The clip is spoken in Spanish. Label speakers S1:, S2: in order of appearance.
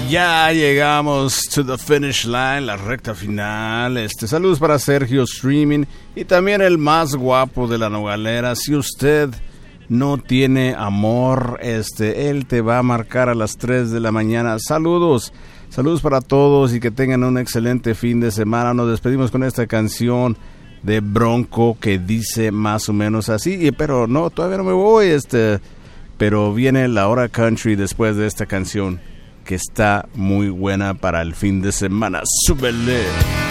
S1: Ya llegamos to the finish line, la recta final. Saludos para Sergio Streaming y también el más guapo de la Nogalera. Si usted no tiene amor, él te va a marcar a las 3 de la mañana. Saludos para todos y que tengan un excelente fin de semana. Nos despedimos con esta canción de Bronco que dice más o menos así, pero no, todavía no me voy, pero viene la hora country después de esta canción que está muy buena para el fin de semana. ¡Súbele!